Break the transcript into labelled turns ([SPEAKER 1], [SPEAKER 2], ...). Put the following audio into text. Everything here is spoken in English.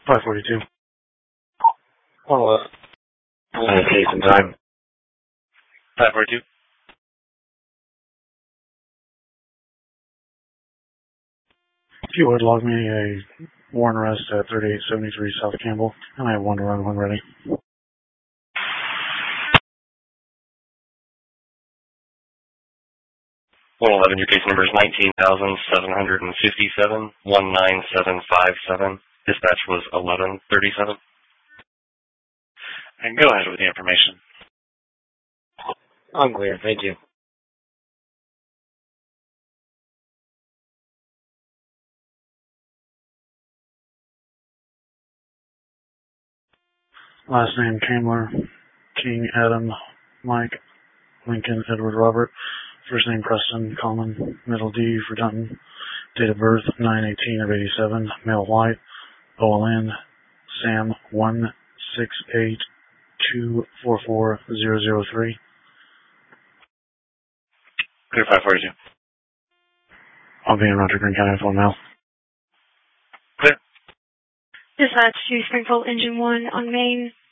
[SPEAKER 1] 542. Well, case and time.
[SPEAKER 2] 542.
[SPEAKER 1] If you would log me a warrant arrest at 3873 South Campbell, and I have one to run when ready.
[SPEAKER 2] 111, your case number is 19,757, 19757. Dispatch was 1137.
[SPEAKER 3] And go ahead with the information.
[SPEAKER 4] I'm clear, thank you.
[SPEAKER 1] Last name, Kamler, King, Adam, Mike, Lincoln, Edward, Robert. First name, Preston, Common, middle D for Dunton. Date of birth, 9/18 of 87. Male, white. OLN, Sam, 168244003.
[SPEAKER 3] Clear 542.
[SPEAKER 1] I'll be in Roger Green County with 1 mile.
[SPEAKER 3] Clear.
[SPEAKER 5] Dispatch to Springfield Engine 1 on Main.